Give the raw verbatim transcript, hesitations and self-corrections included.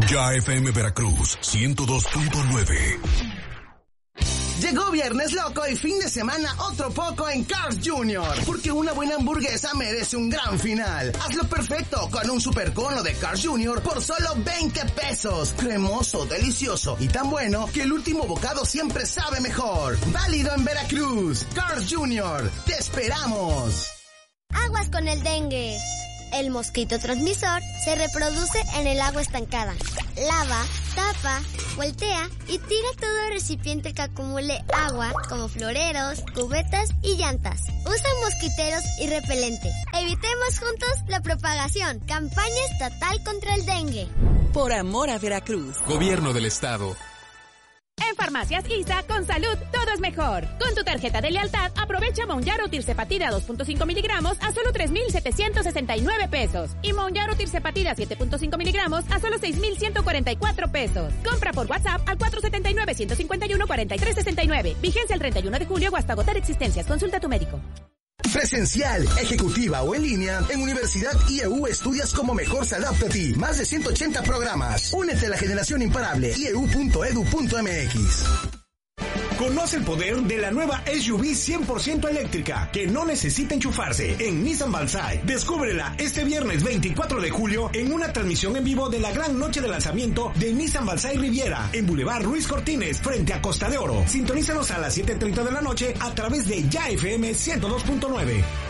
Ya F M Veracruz ciento dos punto nueve. Llegó Viernes Loco y fin de semana otro poco en Carl's junior Porque una buena hamburguesa merece un gran final. Hazlo perfecto con un super cono de Carl's junior por solo veinte pesos. Cremoso, delicioso y tan bueno que el último bocado siempre sabe mejor. Válido en Veracruz. Carl's junior Te esperamos. Aguas con el dengue. El mosquito transmisor se reproduce en el agua estancada. Lava, tapa, voltea y tira todo recipiente que acumule agua, como floreros, cubetas y llantas. Usa mosquiteros y repelente. Evitemos juntos la propagación. Campaña estatal contra el dengue. Por amor a Veracruz. Gobierno del Estado. En Farmacias I S A, con salud, todo es mejor. Con tu tarjeta de lealtad, aprovecha Monjaro Tirzepatida dos punto cinco miligramos a solo tres mil setecientos sesenta y nueve pesos. Y Monjaro Tirzepatida siete punto cinco miligramos a solo seis mil ciento cuarenta y cuatro pesos. Compra por WhatsApp al cuatro siete nueve, uno cinco uno, cuatro tres seis nueve. Vigencia el treinta y uno de julio o hasta agotar existencias. Consulta a tu médico. Presencial, ejecutiva o en línea, en Universidad I E U estudias como mejor se adapta a ti. Más de ciento ochenta programas. Únete a la generación imparable. i e u punto e d u punto m x. Conoce el poder de la nueva S U V cien por ciento eléctrica que no necesita enchufarse en Nissan Balsai. Descúbrela este viernes veinticuatro de julio en una transmisión en vivo de la gran noche de lanzamiento de Nissan Balsai Riviera en Boulevard Ruiz Cortines frente a Costa de Oro. Sintonízanos a las siete treinta de la noche a través de Ya F M ciento dos punto nueve.